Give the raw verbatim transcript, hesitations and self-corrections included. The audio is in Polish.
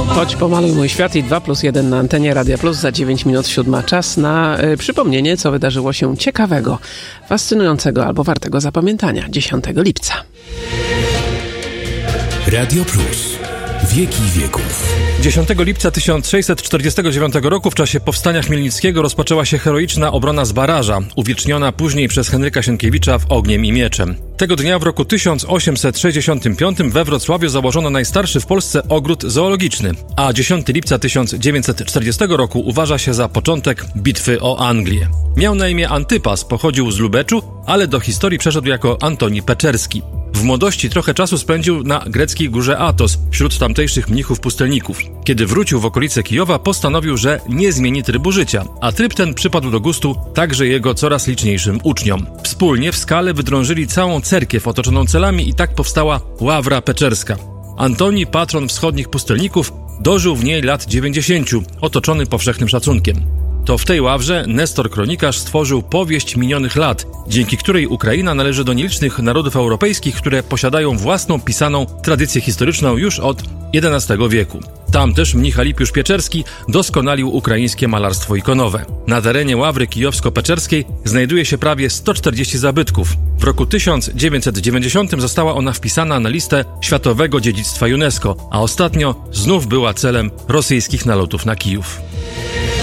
Chodź pomaluj mój świat i dwa plus jeden na antenie Radia Plus. Za dziewięć minut siódma. Czas na y, przypomnienie, co wydarzyło się ciekawego, fascynującego albo wartego zapamiętania dziesiątego lipca. Radio Plus. Wieki wieków. dziesiątego lipca tysiąc sześćset czterdziestego dziewiątego roku w czasie powstania chmielnickiego rozpoczęła się heroiczna obrona z Baraża, uwieczniona później przez Henryka Sienkiewicza w Ogniem i Mieczem. Tego dnia w roku tysiąc osiemset sześćdziesiątym piątym we Wrocławiu założono najstarszy w Polsce ogród zoologiczny, a dziesiątego lipca tysiąc dziewięćset czterdziestego roku uważa się za początek bitwy o Anglię. Miał na imię Antypas, pochodził z Lubeczu, ale do historii przeszedł jako Antoni Peczerski. W młodości trochę czasu spędził na greckiej górze Athos wśród tamtejszych mnichów-pustelników. Kiedy wrócił w okolice Kijowa, postanowił, że nie zmieni trybu życia, a tryb ten przypadł do gustu także jego coraz liczniejszym uczniom. Wspólnie w skale wydrążyli całą cerkiew otoczoną celami i tak powstała Ławra Peczerska. Antoni, patron wschodnich pustelników, dożył w niej lat dziewięćdziesięciu, otoczony powszechnym szacunkiem. To w tej ławrze Nestor Kronikarz stworzył powieść minionych lat, dzięki której Ukraina należy do nielicznych narodów europejskich, które posiadają własną pisaną tradycję historyczną już od jedenastego wieku. Tam też mnich Alipiusz Pieczerski doskonalił ukraińskie malarstwo ikonowe. Na terenie Ławry Kijowsko-Peczerskiej znajduje się prawie sto czterdzieści zabytków. W roku tysiąc dziewięćset dziewięćdziesiątym została ona wpisana na listę Światowego Dziedzictwa UNESCO, a ostatnio znów była celem rosyjskich nalotów na Kijów.